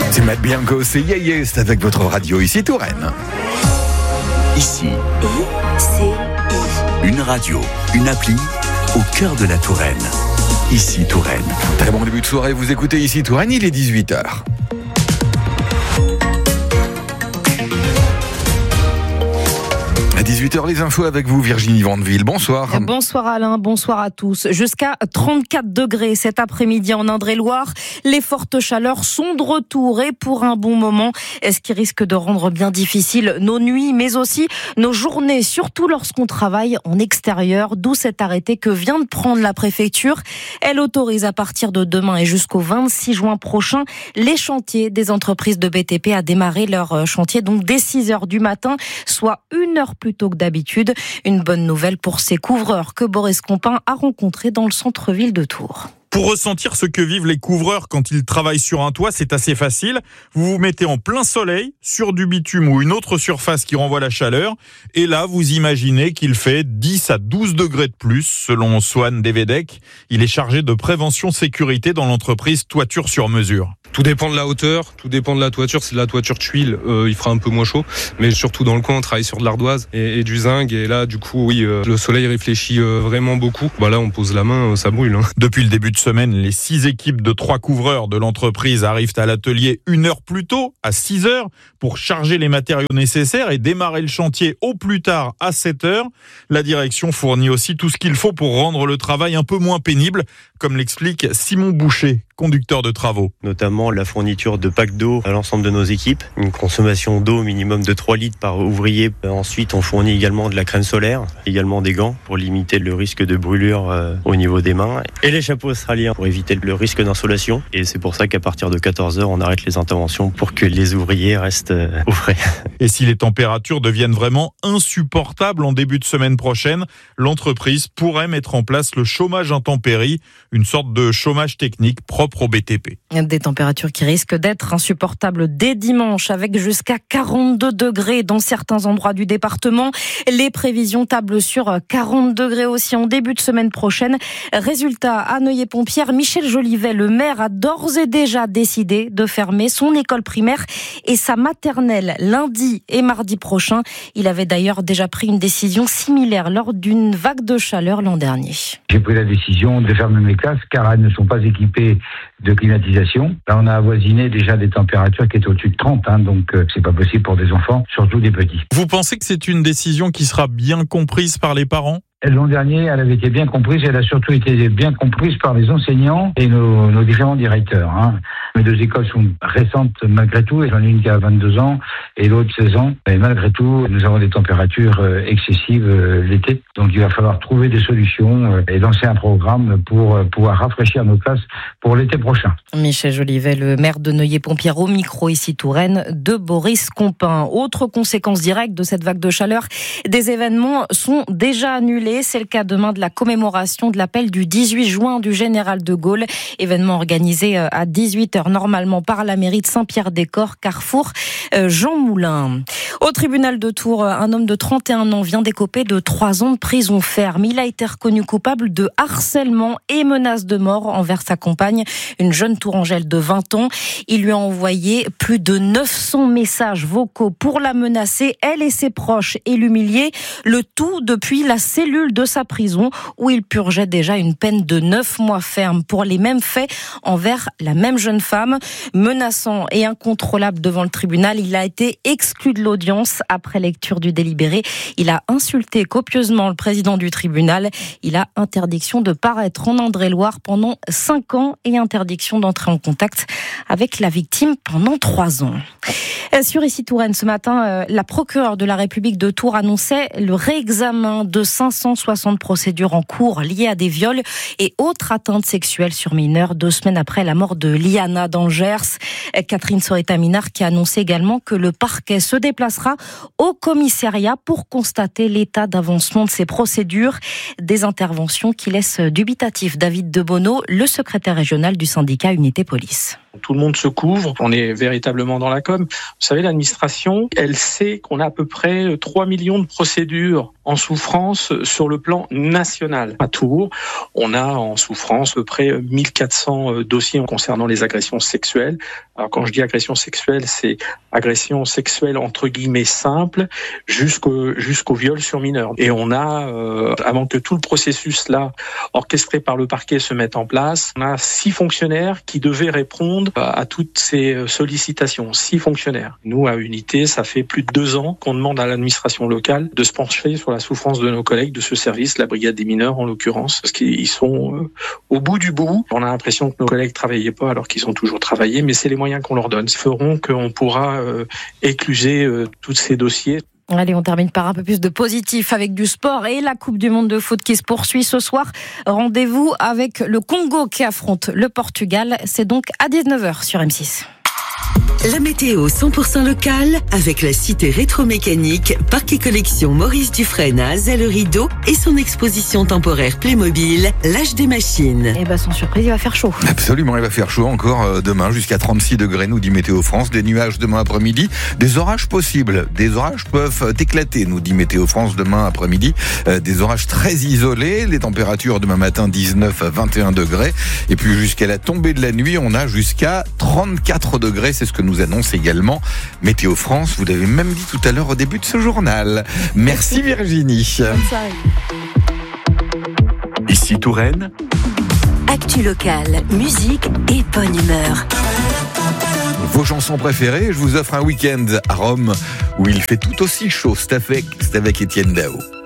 C'est Matt Bianco, c'est Yeah, c'est avec votre radio ici Touraine. Ici, une radio, une appli au cœur de la Touraine. Ici Touraine. Très bon début de soirée, vous écoutez ici Touraine, il est 18h. À 18h, les infos avec vous, Virginie Vandeville. Bonsoir. Bonsoir Alain, bonsoir à tous. Jusqu'à 34 degrés cet après-midi en Indre-et-Loire. Les fortes chaleurs sont de retour et pour un bon moment, ce qui risque de rendre bien difficile nos nuits, mais aussi nos journées, surtout lorsqu'on travaille en extérieur. D'où cet arrêté que vient de prendre la préfecture. Elle autorise à partir de demain et jusqu'au 26 juin prochain les chantiers des entreprises de BTP à démarrer leur chantier donc dès 6h du matin, soit 1 heure plus tôt que d'habitude. Une bonne nouvelle pour ces couvreurs que Boris Compin a rencontrés dans le centre-ville de Tours. Pour ressentir ce que vivent les couvreurs quand ils travaillent sur un toit, c'est assez facile. Vous vous mettez en plein soleil, sur du bitume ou une autre surface qui renvoie la chaleur. Et là, vous imaginez qu'il fait 10 à 12 degrés de plus, selon Swan Devedek. Il est chargé de prévention sécurité dans l'entreprise Toiture sur mesure. Tout dépend de la hauteur, tout dépend de la toiture. C'est de la toiture de tuile, il fera un peu moins chaud. Mais surtout dans le coin, on travaille sur de l'ardoise et du zinc. Et là, du coup, oui, le soleil réfléchit vraiment beaucoup. Là, on pose la main, ça brûle. Depuis le début de semaine, les 6 équipes de 3 couvreurs de l'entreprise arrivent à l'atelier 1 heure plus tôt, à 6h, pour charger les matériaux nécessaires et démarrer le chantier au plus tard à 7h. La direction fournit aussi tout ce qu'il faut pour rendre le travail un peu moins pénible, comme l'explique Simon Boucher, conducteur de travaux. Notamment la fourniture de packs d'eau à l'ensemble de nos équipes, une consommation d'eau minimum de 3 litres par ouvrier. Ensuite, on fournit également de la crème solaire, également des gants pour limiter le risque de brûlure au niveau des mains, et les chapeaux australiens pour éviter le risque d'insolation. Et c'est pour ça qu'à partir de 14h, on arrête les interventions pour que les ouvriers restent au frais. Et si les températures deviennent vraiment insupportables en début de semaine prochaine, l'entreprise pourrait mettre en place le chômage intempérie, une sorte de chômage technique propre au BTP. Des températures qui risquent d'être insupportables dès dimanche, avec jusqu'à 42 degrés dans certains endroits du département. Les prévisions tablent sur 40 degrés aussi en début de semaine prochaine. Résultat, à Neuilly-Pompière, Michel Jolivet, le maire, a d'ores et déjà décidé de fermer son école primaire et sa maternelle lundi et mardi prochain. Il avait d'ailleurs déjà pris une décision similaire lors d'une vague de chaleur l'an dernier. J'ai pris la décision de fermer mes classes car elles ne sont pas équipées de climatisation. Là, on a avoisiné déjà des températures qui étaient au-dessus de 30, donc c'est pas possible pour des enfants, surtout des petits. Vous pensez que c'est une décision qui sera bien comprise par les parents ? L'an dernier, elle avait été bien comprise, elle a surtout été bien comprise par les enseignants et nos différents directeurs. Mes 2 écoles sont récentes malgré tout, et j'en ai une qui a 22 ans et l'autre 16 ans. Et malgré tout, nous avons des températures excessives l'été. Donc il va falloir trouver des solutions et lancer un programme pour pouvoir rafraîchir nos classes pour l'été prochain. Michel Jolivet, le maire de Neuilly-Pompière, au micro ici Touraine de Boris Compin. Autre conséquence directe de cette vague de chaleur, des événements sont déjà annulés. C'est le cas demain de la commémoration de l'appel du 18 juin du général de Gaulle. Événement organisé à 18h normalement par la mairie de Saint-Pierre-des-Corps, carrefour Jean Moulin. Au tribunal de Tours, un homme de 31 ans vient d'écoper de 3 ans de prison ferme. Il a été reconnu coupable de harcèlement et menace de mort envers sa compagne, une jeune tourangelle de 20 ans. Il lui a envoyé plus de 900 messages vocaux pour la menacer, elle et ses proches, et l'humilier. Le tout depuis la cellule de sa prison où il purgeait déjà une peine de 9 mois ferme pour les mêmes faits envers la même jeune femme. Menaçant et incontrôlable devant le tribunal, il a été exclu de l'audience après lecture du délibéré. Il a insulté copieusement le président du tribunal. Il a interdiction de paraître en Indre-et-Loire pendant 5 ans et interdiction d'entrer en contact avec la victime pendant 3 ans. Sur Ici Touraine, ce matin, la procureure de la République de Tours annonçait le réexamen de 560 procédures en cours liées à des viols et autres atteintes sexuelles sur mineurs 2 semaines après la mort de Liana dans le Gers. Catherine Sorita-Minard qui a annoncé également que le parquet se déplacera au commissariat pour constater l'état d'avancement de ces procédures. Des interventions qui laissent dubitatif David Debono, le secrétaire régional du syndicat Unité Police. Tout le monde se couvre, on est véritablement dans la com. Vous savez, l'administration, elle sait qu'on a à peu près 3 millions de procédures en souffrance sur le plan national. À Tours, on a en souffrance à peu près 1400 dossiers concernant les agressions sexuelles. Alors quand je dis agression sexuelle, c'est agression sexuelle entre guillemets simple jusqu'au viol sur mineur. Et on a, avant que tout le processus là, orchestré par le parquet se mette en place, on a 6 fonctionnaires qui devaient répondre à toutes ces sollicitations. 6 fonctionnaires. Nous, à Unité, ça fait plus de 2 ans qu'on demande à l'administration locale de se pencher sur la souffrance de nos collègues de ce service, la brigade des mineurs en l'occurrence, parce qu'ils sont au bout du bout. On a l'impression que nos collègues travaillaient pas alors qu'ils ont toujours travaillé, mais c'est les moyens qu'on leur donne. Ils feront qu'on pourra écluser tous ces dossiers. Allez, on termine par un peu plus de positif avec du sport et la Coupe du Monde de foot qui se poursuit ce soir. Rendez-vous avec le Congo qui affronte le Portugal. C'est donc à 19h sur M6. La météo 100% locale avec la cité rétromécanique Parc et Collection Maurice Dufresne à Azay-le-Rideau et son exposition temporaire Playmobil, l'âge des machines. Et sans surprise, il va faire chaud. Absolument, il va faire chaud encore demain jusqu'à 36 degrés, nous dit Météo France. Des nuages demain après-midi, des orages possibles. Des orages peuvent éclater, nous dit Météo France demain après-midi. Des orages très isolés. Les températures demain matin 19 à 21 degrés. Et puis jusqu'à la tombée de la nuit, on a jusqu'à 34 degrés. C'est ce que nous annonce également Météo France. Vous l'avez même dit tout à l'heure au début de ce journal. Merci Virginie. Bonne soirée. Ici Touraine. Actu locale, musique et bonne humeur. Vos chansons préférées, je vous offre un week-end à Rome où il fait tout aussi chaud. C'est avec Étienne Dao.